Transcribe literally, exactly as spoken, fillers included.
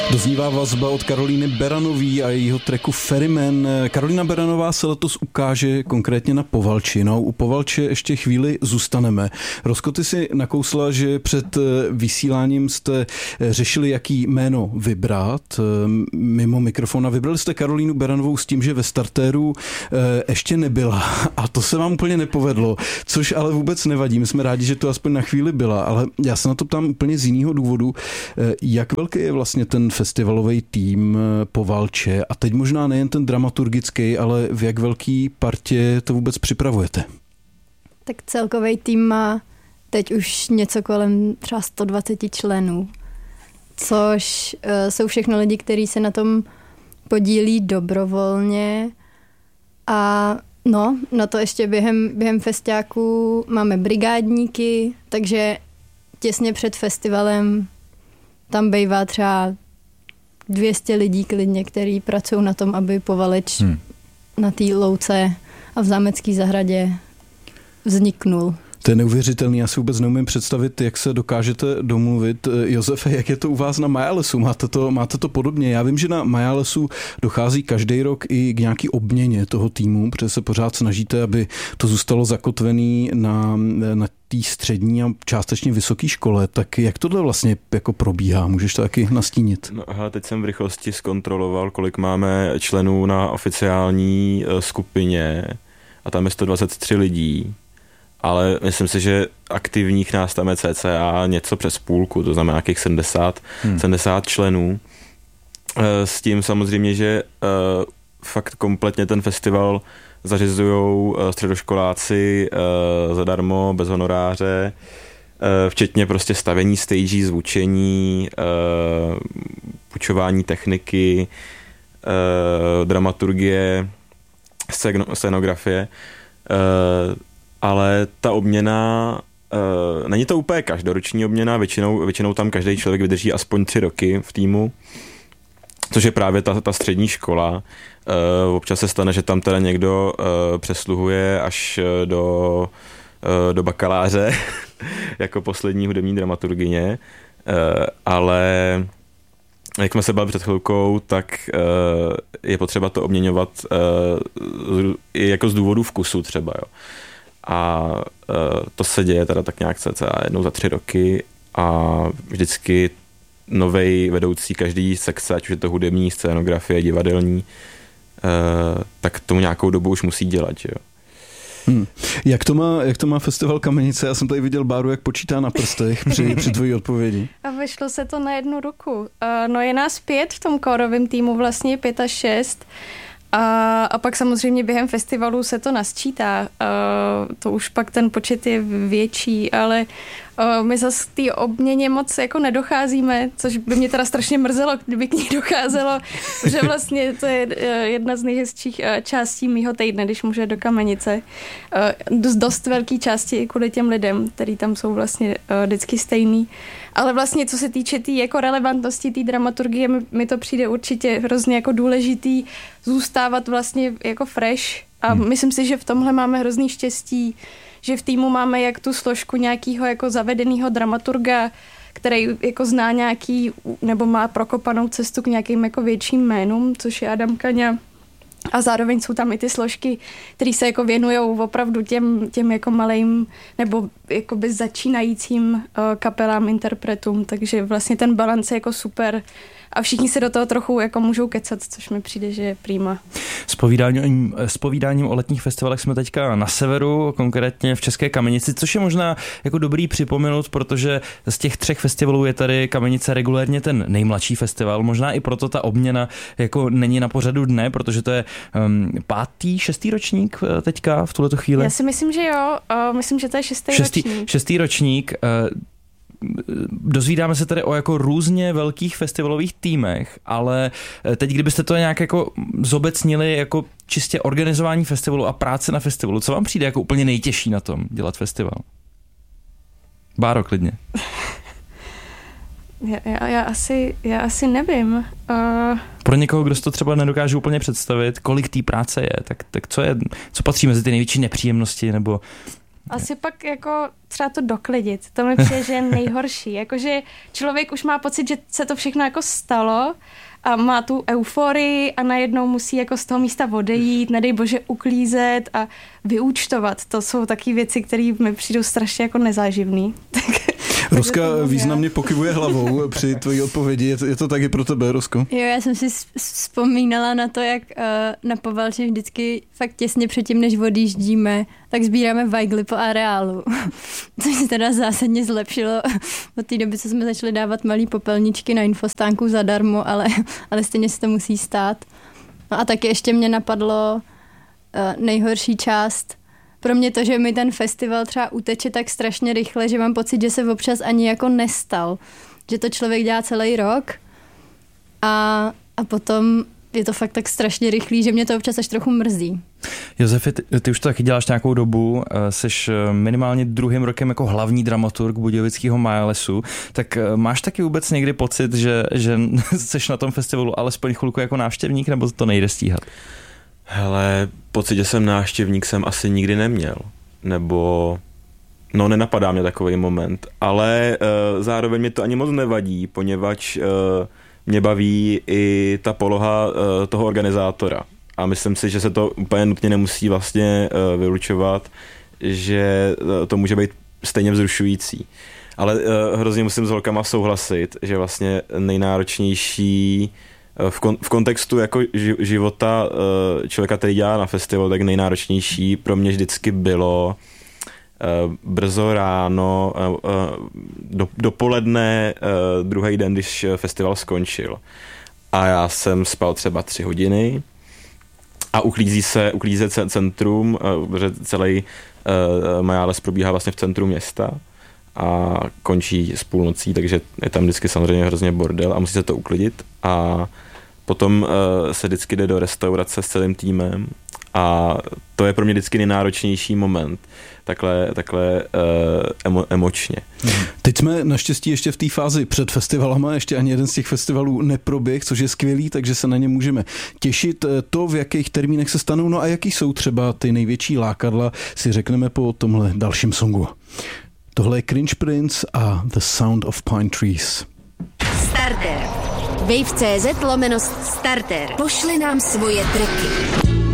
Doznívá vazba od Karolíny Beranové a jejího tracku Ferryman. Karolína Beranová se letos ukáže konkrétně na Povalči. No, u Povalče ještě chvíli zůstaneme. Rozko, ty si nakousla, že před vysíláním jste řešili, jaký jméno vybrat mimo mikrofon. A vybrali jste Karolínu Beranovou s tím, že ve startéru ještě nebyla. A to se vám úplně nepovedlo, což ale vůbec nevadí. My jsme rádi, že to aspoň na chvíli byla, ale já se na to ptám úplně z jiného důvodu. Jak velký je vlastně ten festivalový tým Povalče a teď možná nejen ten dramaturgický, ale v jak velký partě to vůbec připravujete? Tak celkový tým má teď už něco kolem třeba sto dvacet členů, což uh, jsou všechno lidi, kteří se na tom podílí dobrovolně a no, na to ještě během, během festiáku máme brigádníky, takže těsně před festivalem tam bývá třeba dvě stě lidí klidně, kteří pracují na tom, aby Povaleč hmm. na té louce a v Zámecké zahradě vzniknul. To je neuvěřitelný, já si vůbec neumím představit, jak se dokážete domluvit. Josefe, jak je to u vás na Majalesu? Máte to, máte to podobně? Já vím, že na Majalesu dochází každý rok i k nějaký obměně toho týmu, protože se pořád snažíte, aby to zůstalo zakotvený na, na té střední a částečně vysoké škole. Tak jak tohle vlastně jako probíhá? Můžeš to taky nastínit? No aha, teď jsem v rychlosti zkontroloval, kolik máme členů na oficiální skupině a tam je sto dvacet tři lidí. Ale myslím si, že aktivních nás tam je cca něco přes půlku, to znamená nějakých sedmdesát, hmm. sedmdesát členů. S tím samozřejmě, že fakt kompletně ten festival zařizujou středoškoláci zadarmo, bez honoráře, včetně prostě stavění stagí, zvučení, půjčování techniky, dramaturgie, scénografie. Ale ta obměna, uh, není to úplně každoroční obměna, většinou, většinou tam každý člověk vydrží aspoň tři roky v týmu, což je právě ta, ta střední škola. Uh, občas se stane, že tam teda někdo uh, přesluhuje až do, uh, do bakaláře jako poslední hudební dramaturgyně, uh, ale jak jsme se bavili před chvilkou, tak uh, je potřeba to obměňovat uh, i jako z důvodu vkusu třeba, jo. A uh, to se děje teda tak nějak cca jednou za tři roky a vždycky novej vedoucí každý sekce, ať už je to hudební, scénografie, divadelní, uh, tak tomu nějakou dobu už musí dělat, jo. Hmm. Jak to má, jak to má festival Kamenice? Já jsem tady viděl Báru, jak počítá na prstech při, při tvojí odpovědi. A vyšlo se to na jednu ruku. Uh, no je nás pět v tom kórovém týmu, vlastně pět až šest. A, a pak samozřejmě během festivalu se to nasčítá. Uh, to už pak ten počet je větší, ale uh, my zase k té obměně moc jako nedocházíme, což by mě teda strašně mrzelo, kdyby k ní docházelo, že vlastně to je uh, jedna z nejhezčích uh, částí mýho týdne, když může do Kamenice. Uh, dost, dost velký části kvůli těm lidem, který tam jsou vlastně uh, vždycky stejný. Ale vlastně, co se týče té tý jako relevantnosti té dramaturgie, mi, mi to přijde určitě hrozně jako důležitý zůstávat vlastně jako fresh. A hmm. myslím si, že v tomhle máme hrozný štěstí, že v týmu máme jak tu složku nějakého jako zavedeného dramaturga, který jako zná nějaký, nebo má prokopanou cestu k nějakým jako větším jménům, což je Adam Kaňa. A zároveň jsou tam i ty složky, které se jako věnujou opravdu těm, těm jako malým nebo jakoby začínajícím uh, kapelám, interpretům, takže vlastně ten balans je jako super a všichni se do toho trochu jako můžou kecat, což mi přijde, že je prima. S povídáním, s povídáním o letních festivalech jsme teďka na severu, konkrétně v České Kamenici, což je možná jako dobrý připomenout, protože z těch třech festivalů je tady Kamenice regulérně ten nejmladší festival, možná i proto ta obměna jako není na pořadu dne, protože to je um, pátý, šestý ročník teďka v tuhleto chvíli. Já si myslím, že jo, uh, myslím, že to je šestý, šestý ročník. Šestý ročník. Uh, Dozvídáme se tady o jako různě velkých festivalových týmech, ale teď, kdybyste to nějak jako zobecnili jako čistě organizování festivalu a práce na festivalu, co vám přijde jako úplně nejtěžší na tom dělat festival? Báro, klidně. Já, já, já, asi, já asi nevím. Uh... Pro někoho, kdo si to třeba nedokáže úplně představit, kolik té práce je, tak, tak co je, co patří mezi ty největší nepříjemnosti nebo Asi pak jako třeba to doklidit. To mi přijde, že je nejhorší. Jakože člověk už má pocit, že se to všechno jako stalo a má tu euforii a najednou musí jako z toho místa odejít, nedej bože uklízet a vyúčtovat. To jsou taky věci, které mi přijdou strašně jako nezáživný. Roska významně pokyvuje hlavou při tvojí odpovědi. Je to, je to taky pro tebe, Rosko? Jo, já jsem si vzpomínala na to, jak uh, na Povalči vždycky fakt těsně předtím, než odjíždíme, tak sbíráme vajgly po areálu. Což se teda zásadně zlepšilo od té doby, co jsme začali dávat malý popelničky na infostánku zadarmo, ale, ale stejně se to musí stát. No a taky ještě mě napadlo uh, nejhorší část. Pro mě to, že mi ten festival třeba uteče tak strašně rychle, že mám pocit, že se občas ani jako nestal. Že to člověk dělá celý rok a, a potom je to fakt tak strašně rychlý, že mě to občas až trochu mrzí. Josefi, ty, ty už to taky děláš nějakou dobu, seš minimálně druhým rokem jako hlavní dramaturg Budějovického Majalesu, tak máš taky vůbec někdy pocit, že, že seš na tom festivalu alespoň chvilku jako návštěvník, nebo to nejde stíhat? Hele, pocit, že jsem návštěvník, jsem asi nikdy neměl. Nebo, no nenapadá mě takový moment. Ale uh, zároveň mě to ani moc nevadí, poněvadž uh, mě baví i ta poloha uh, toho organizátora. A myslím si, že se to úplně nutně nemusí vlastně uh, vylučovat, že uh, to může být stejně vzrušující. Ale uh, hrozně musím s holkama souhlasit, že vlastně nejnáročnější V, kon, v kontextu jako ži, života uh, člověka, který dělá na festivalu, tak nejnáročnější pro mě vždycky bylo uh, brzo ráno, uh, uh, do, dopoledne, uh, druhý den, když festival skončil. A já jsem spal třeba tři hodiny a uklízí se, uklízí se centrum, uh, protože celý uh, Majales probíhá vlastně v centru města a končí s půlnocí, takže je tam vždycky samozřejmě hrozně bordel a musí se to uklidit a potom uh, se vždycky jde do restaurace s celým týmem a to je pro mě vždycky nejnáročnější moment, takhle, takhle uh, emo, emočně. Teď jsme naštěstí ještě v té fázi před festivalama, ještě ani jeden z těch festivalů neproběh, což je skvělý, takže se na ně můžeme těšit. To, v jakých termínech se stanou, no a jaký jsou třeba ty největší lákadla, si řekneme po tomhle dalším songu. Tohle je Cringe Prince a The Sound of Pine Trees. Starter. Wave tečka cz lomeno starter. Pošli nám svoje triky.